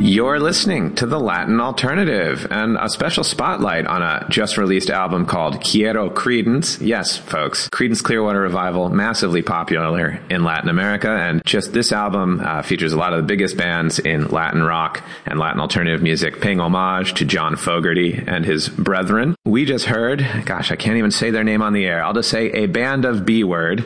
You're listening to the Latin Alternative and a special spotlight on a just-released album called Quiero Creedence. Yes, folks, Creedence Clearwater Revival, massively popular in Latin America, and just this album features a lot of the biggest bands in Latin rock and Latin alternative music, paying homage to John Fogerty and his brethren. We just heard, gosh, I can't even say their name on the air. I'll just say A Band of B-Word.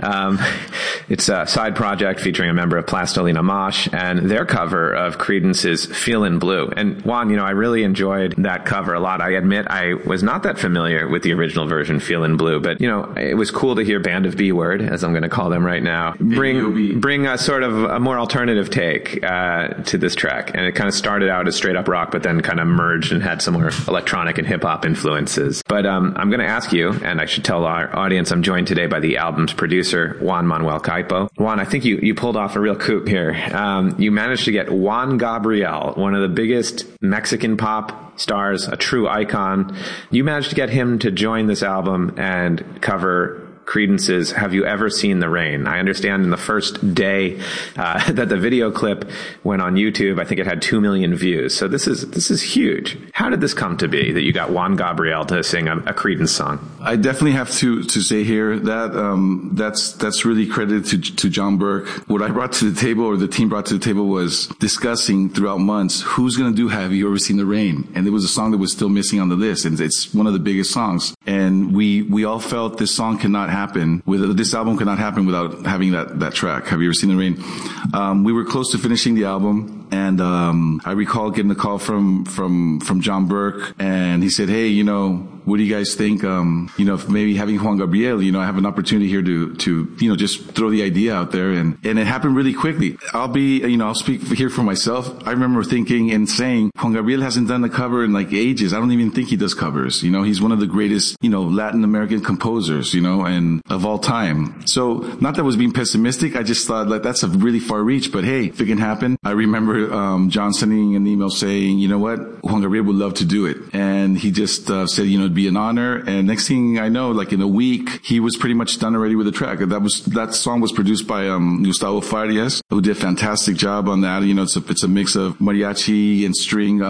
It's a side project featuring a member of Plastilina Mosh and their cover of Creedence's Feelin' Blue. And Juan, I really enjoyed that cover a lot. I admit I was not that familiar with the original version, Feelin' Blue, but it was cool to hear Band of B-Word, as I'm going to call them right now, bring a sort of a more alternative take to this track. And it kind of started out as straight up rock, but then kind of merged and had some more electronic and hip hop influences. But I'm going to ask you, and I should tell our audience, I'm joined today by the album's producer, Juan Manuel Caipo. Juan, I think you pulled off a real coup here. You managed to get Juan Gabriel, one of the biggest Mexican pop stars, a true icon. You managed to get him to join this album and cover Creedence's Have You Ever Seen the Rain? I understand in the first day that the video clip went on YouTube, I think it had 2 million views. So this is huge. How did this come to be that you got Juan Gabriel to sing a Creedence song? I definitely have to say here that that's really credited to John Burke. What I brought to the table, or the team brought to the table, was discussing throughout months who's going to do Have You Ever Seen the Rain? And it was a song that was still missing on the list, and it's one of the biggest songs. And we all felt this song cannot happen. This album could not happen without having that track. Have You Ever Seen the Rain? We were close to finishing the album, and I recall getting a call from John Burke, and he said, "Hey, what do you guys think? If maybe having Juan Gabriel, I have an opportunity here to just throw the idea out there." And it happened really quickly. I'll speak here for myself. I remember thinking and saying, Juan Gabriel hasn't done a cover in like ages. I don't even think he does covers. He's one of the greatest, Latin American composers, and of all time. So not that I was being pessimistic. I just thought like that's a really far reach, but hey, if it can happen. I remember, John sending an email saying, you know what, Juan Gabriel would love to do it. And he just said, it'd be an honor. And next thing I know, like in a week, he was pretty much done already with the track. That song was produced by Gustavo Farias, who did a fantastic job on that. It's a mix of mariachi and string,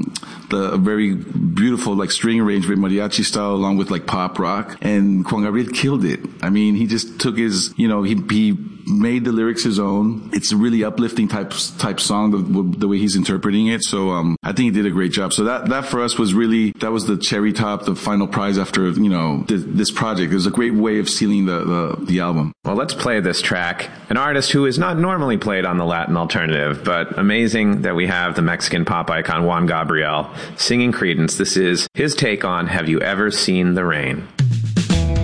a very beautiful like string arrangement, mariachi style, along with like pop rock. And Juan Gabriel killed it. I mean, he just took his, he made the lyrics his own. It's a really uplifting type song, the way he's interpreting it. So I think he did a great job. So that for us was that was the cherry top, the final prize after this project. It was a great way of sealing the album. Well, let's play this track. An artist who is not normally played on the Latin Alternative, but amazing that we have the Mexican pop icon Juan Gabriel singing Creedence. This is his take on Have You Ever Seen the Rain?